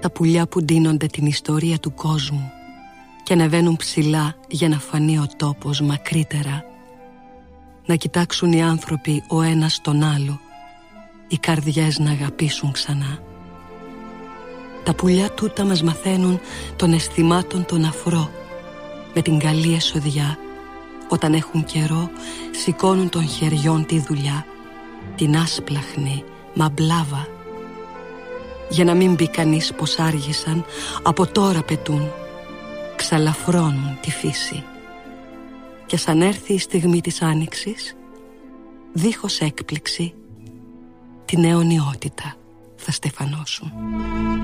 Τα πουλιά που ντύνονται την ιστορία του κόσμου και ανεβαίνουν ψηλά για να φανεί ο τόπος μακρύτερα. Να κοιτάξουν οι άνθρωποι ο ένας τον άλλο, οι καρδιές να αγαπήσουν ξανά. Τα πουλιά τούτα μας μαθαίνουν των αισθημάτων τον αφρό. Με την καλή εσοδιά, όταν έχουν καιρό, σηκώνουν των χεριών τη δουλειά, την άσπλαχνη μαμπλάβα. Για να μην πει κανείς πως άργησαν, από τώρα πετούν, ξαλαφρώνουν τη φύση. Και σαν έρθει η στιγμή της άνοιξης, δίχως έκπληξη, την αιωνιότητα θα στεφανώσουν.